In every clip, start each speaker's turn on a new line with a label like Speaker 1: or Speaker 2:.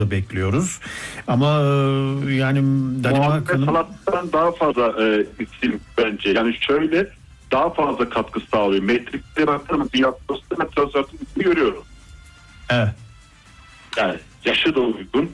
Speaker 1: bekliyoruz. Ama yani
Speaker 2: Muhammed Salah'tan daha fazla isim bence. Yani şöyle daha fazla katkı sağlıyor. Metrikte baktığımda Diakos'ta Trossard'ın ismini görüyorum.
Speaker 1: Evet.
Speaker 2: Yani yaşı da uygun.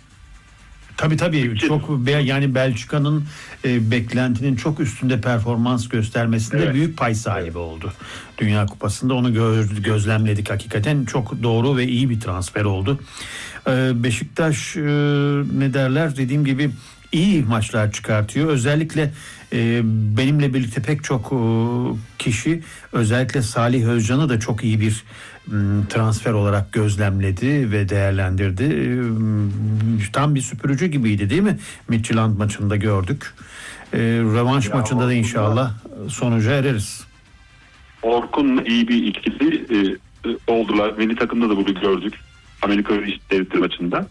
Speaker 1: Tabii çok yani Belçika'nın beklentinin çok üstünde performans göstermesinde büyük pay sahibi oldu. Dünya Kupası'nda onu gözlemledik hakikaten. Çok doğru ve iyi bir transfer oldu. Beşiktaş ne derler dediğim gibi iyi maçlar çıkartıyor. Özellikle benimle birlikte pek çok kişi özellikle Salih Özcan'ı da çok iyi bir transfer olarak gözlemledi ve değerlendirdi. Tam bir süpürücü gibiydi değil mi? Midtjylland maçında gördük. Rövanş maçında da inşallah sonuca ereriz.
Speaker 2: Orkun'la iyi bir ikili oldular. Milli takımda da bunu gördük. Amerika Devletleri maçında.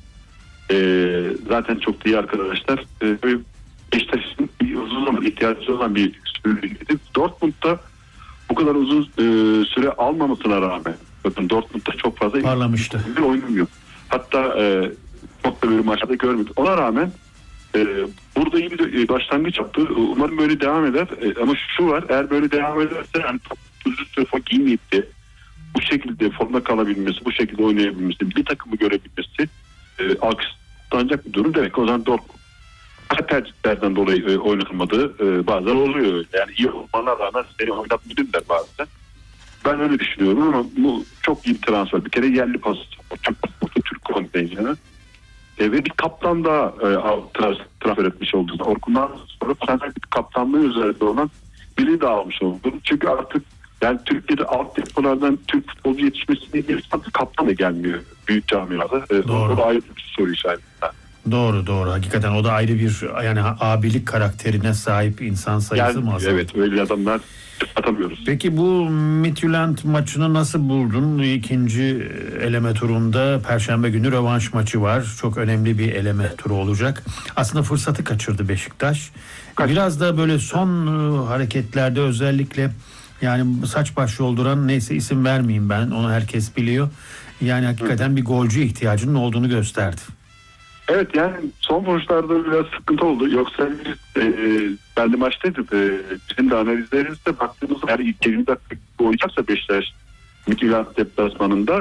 Speaker 2: Zaten çok iyi arkadaşlar. Beşiktaş'ın uzun zaman ihtiyacı olan bir sürücüydü. Dortmund'da bu kadar uzun süre almamasına rağmen bakın Dortmund'da çok fazla
Speaker 1: parlamıştı.
Speaker 2: Oynamıyor. Hatta çok da bir maçta görmedik. Ona rağmen burada iyi bir başlangıç yaptı. Umarım böyle devam eder. Ama şu var, eğer böyle devam ederse yani uzun süre forma giymeyip de bu şekilde formda kalabilmesi, bu şekilde oynayabilmesi, bir takımı görebilmesi alkışlanacak bir durum demek. O zaman Dortmund tercihlerden dolayı oynatılmadığı bazen oluyor. Yani iyi olmana rağmen seni oynatmayabilirler bazen. Ben öyle düşünüyorum ama bu çok iyi bir transfer. Bir kere yerli pozisyon. Türk kontenjanı. Ve bir kaptan da transfer etmiş oldu. Orkun'dan sonra bir kaptanlığı üzerinde olan biri de almış oldu. Çünkü artık yani Türkiye'de alt yapılardan Türk futbolcu yetişmesine gelirse kaptan da gelmiyor büyük camiada. O da ayrı bir soru işareti.
Speaker 1: Doğru. Hakikaten o da ayrı bir yani abilik karakterine sahip insan sayısı mı azaldı?
Speaker 2: Evet, öyle adamlar atamıyoruz.
Speaker 1: Peki bu Midtjylland maçını nasıl buldun? İkinci eleme turunda Perşembe günü rövanş maçı var. Çok önemli bir eleme turu olacak. Aslında fırsatı kaçırdı Beşiktaş. Biraz da böyle son hareketlerde özellikle yani saç baş yolduran neyse isim vermeyeyim ben. Onu herkes biliyor. Yani hakikaten bir golcü ihtiyacının olduğunu gösterdi.
Speaker 2: Evet yani son vuruşlarda biraz sıkıntı oldu. Yoksa ben de maçtaydım. Bizim de analizlerimizde baktığımızda eğer ilk 20 dakika oynayacaksa Beşiktaş Midtjylland deplasmanında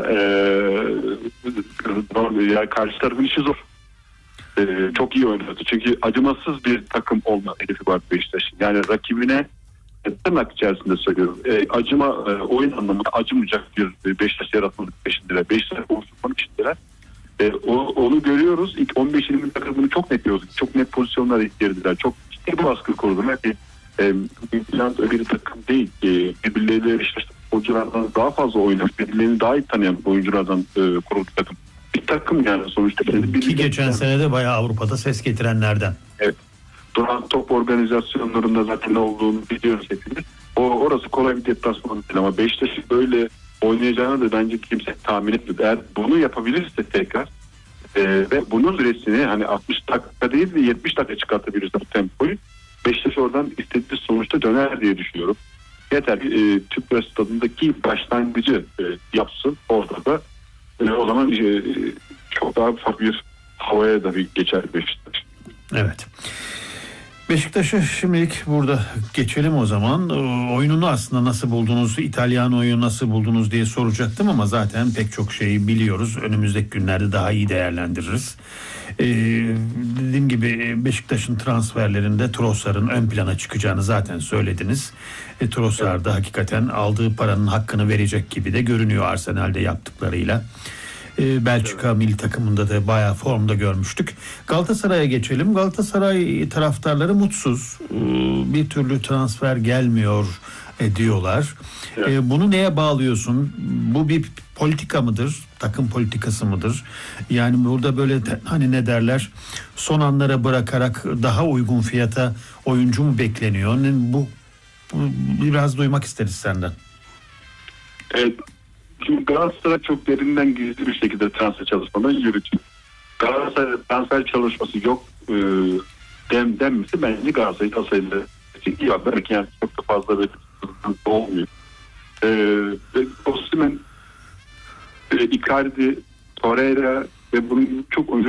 Speaker 2: yani karşı tarafın işi zor. Çok iyi oynadı. Çünkü acımasız bir takım olma hedefi var Beşiktaş'ın. Yani rakibine tırnak içerisinde söylüyorum. Oyun anlamında acımayacak bir Beşiktaş yaratmadık peşindeler. Beşiktaş oluşturmanın peşindeler. Onu görüyoruz. İlk 15-20 dakika bunu çok net gördük. Çok net pozisyonlara girdiler. Çok ciddi bir baskı kurdular. Midtjylland bir takım değil. Birbirleriyle Beşiktaş'ta futbolculardan daha fazla oynayan, birbirlerini daha iyi tanıyan oyunculardan kuruldu takım. Bir takım yani sonuçta.
Speaker 1: Ki geçen sene de bayağı Avrupa'da ses getirenlerden.
Speaker 2: Evet. Duran top organizasyonlarında zaten ne olduğunu biliyoruz hepimiz. Orası kolay bir deplasman değil ama Beşiktaş'ı böyle oynayacağını da bence kimse tahmin etmedi. Eğer bunu yapabilirse tekrar ve bunun süresini hani 60 dakika değil de 70 dakika çıkartabilirse bu tempoyu Beşiktaş oradan istediği sonuçta döner diye düşünüyorum. Yeter ki Tüpraş stadındaki başlangıcı yapsın orada da o zaman çok daha farklı bir havaya da bir geçer Beşiktaş.
Speaker 1: Evet. Beşiktaş'a şimdilik burada geçelim o zaman. Oyununu aslında nasıl buldunuz, İtalyan oyunu nasıl buldunuz diye soracaktım ama zaten pek çok şeyi biliyoruz. Önümüzdeki günlerde daha iyi değerlendiririz. Dediğim gibi Beşiktaş'ın transferlerinde Trossard'ın ön plana çıkacağını zaten söylediniz. Trossard da hakikaten aldığı paranın hakkını verecek gibi de görünüyor Arsenal'de yaptıklarıyla. Belçika milli takımında da bayağı formda görmüştük. Galatasaray'a geçelim. Galatasaray taraftarları mutsuz. Bir türlü transfer gelmiyor diyorlar. Evet. Bunu neye bağlıyorsun? Bu bir politika mıdır? Takım politikası mıdır? Yani burada böyle hani ne derler? Son anlara bırakarak daha uygun fiyata oyuncu mu bekleniyor? Bu biraz duymak isteriz senden.
Speaker 2: Evet. Şimdi Galatasaray çok derinden gizli bir şekilde transfer çalışmalarını yürütüyor. Galatasaray transfer çalışması yok denmesi bence Galatasaray'ın asayla iyi var. Belki yani çok da fazla bir olmuyor. Osimhen, Icardi, Torreira ve bunun çok oyuncu